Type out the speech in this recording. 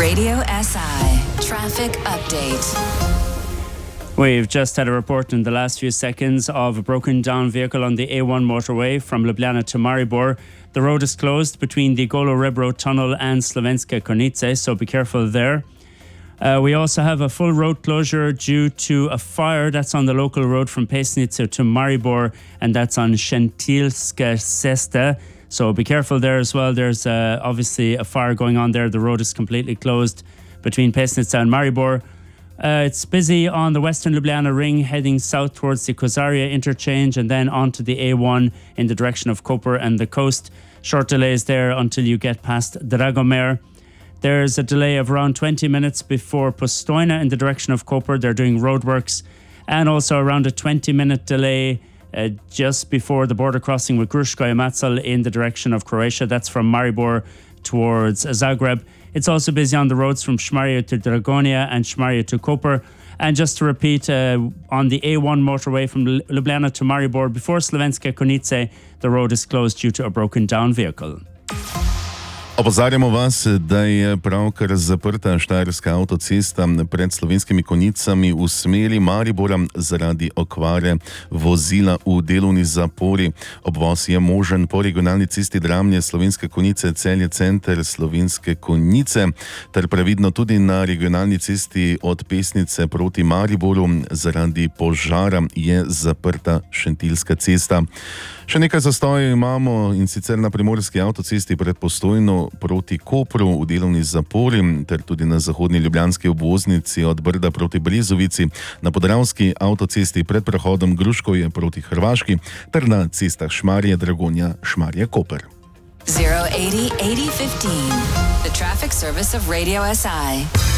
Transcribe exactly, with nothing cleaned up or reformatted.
Radio S I Traffic Update. We've just had a report in the last few seconds of a broken down vehicle on the A one motorway from Ljubljana to Maribor. The road is closed between the Golo Rebro tunnel and Slovenske Konjice, so be careful there. Uh, we also have a full road closure due to a fire that's on the local road from Pesnica to Maribor, and that's on Šentilska cesta. So be careful there as well. There's uh, obviously a fire going on there. The road is completely closed between Pesnica and Maribor. Uh, it's busy on the Western Ljubljana ring heading south towards the Kozaria interchange and then onto the A one in the direction of Koper and the coast. Short delays there until you get past Dragomir. There's a delay of around twenty minutes before Postojna in the direction of Koper. They're doing roadworks, and also around a twenty minute delay uh, just before the border crossing with Gruškoje Macelj in the direction of Croatia. That's from Maribor towards Zagreb. It's also busy on the roads from Šmarje to Dragonia and Šmarje to Koper. And just to repeat, uh, on the A one motorway from Ljubljana to Maribor before Slovenske Konjice, the road is closed due to a broken down vehicle. Opozarjamo vas, da je pravkar zaprta štajerska avtocesta pred Slovenskimi Konjicami v smeri Maribora zaradi okvare vozila v delovni zapori. Obvoz je možen po regionalni cesti Dramlje, Slovenske Konjice, Celje center, Slovenske Konjice, ter previdno tudi na regionalni cesti od Pesnice proti Mariboru. Zaradi požara je zaprta Šentilska cesta. Še nekaj zastojev imamo, in sicer na primorski avtocesti pred Postojno proti Kopru v delovni zapori ter tudi na zahodni ljubljanski obvoznici od Brda proti Brezovici, na podravski avtocesti pred prehodom Gruškoje proti Hrvaški ter na cestah Šmarje, Dragonja, Šmarje, Koper. zero eighty eighty fifteen. The traffic service of Radio S I.